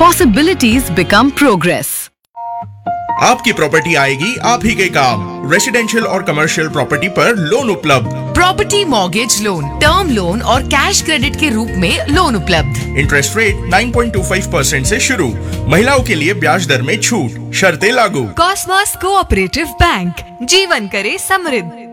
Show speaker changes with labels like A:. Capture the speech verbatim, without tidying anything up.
A: Possibilities become progress.
B: आपकी property आएगी आप ही के काम। रेसिडेंशियल और कमर्शियल प्रॉपर्टी पर लोन उपलब्ध।
C: Property mortgage loan, term loan और कैश क्रेडिट के रूप में लोन उपलब्ध।
B: इंटरेस्ट रेट नौ पॉइंट दो पाँच परसेंट से शुरू। महिलाओं के लिए ब्याज दर में छूट, शर्तें लागू।
C: कॉस्मॉस कोऑपरेटिव बैंक, जीवन करे समृद्ध।